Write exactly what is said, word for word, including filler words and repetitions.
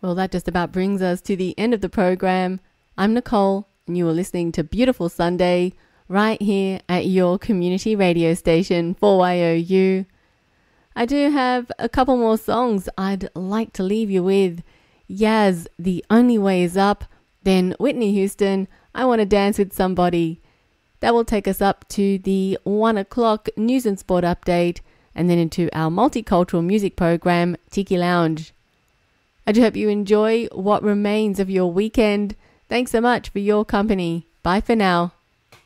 Well, that just about brings us to the end of the program. I'm Nicole, and you are listening to Beautiful Sunday right here at your community radio station, four Y O U. I do have a couple more songs I'd like to leave you with. Yaz, The Only Way Is Up. Then Whitney Houston, I Want to Dance With Somebody. That will take us up to the one o'clock news and sport update, and then into our multicultural music program, Tiki Lounge. I do hope you enjoy what remains of your weekend. Thanks so much for your company. Bye for now.